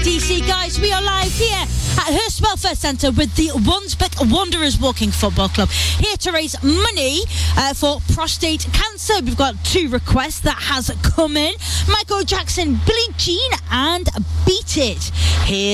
DC, guys, we are live here at Hurst Welfare Centre with the Wansbeck Wanderers Walking Football Club, here to raise money for prostate cancer. We've got 2 requests that has come in: Michael Jackson, Billie Jean, and Beat It. Here